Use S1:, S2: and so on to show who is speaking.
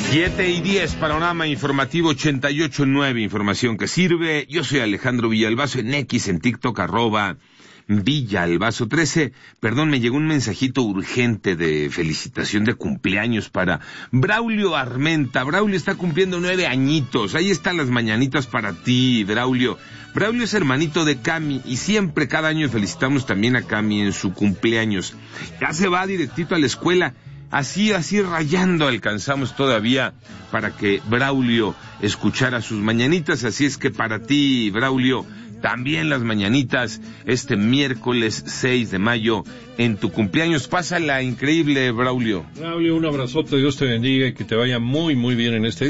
S1: 7:10, panorama informativo 88.9, información que sirve. Yo soy Alejandro Villalbazo en X, en TikTok, @Villalbazo13. Perdón, me llegó un mensajito urgente de felicitación de cumpleaños para Braulio Armenta. Braulio está cumpliendo 9 añitos. Ahí están las mañanitas para ti, Braulio. Braulio es hermanito de Cami y siempre, cada año felicitamos también a Cami en su cumpleaños. Ya se va directito a la escuela. Así rayando alcanzamos todavía para que Braulio escuchara sus mañanitas, así es que para ti, Braulio, también las mañanitas este miércoles 6 de mayo en tu cumpleaños. Pásala increíble, Braulio.
S2: Braulio, un abrazote, Dios te bendiga y que te vaya muy, muy bien en este día.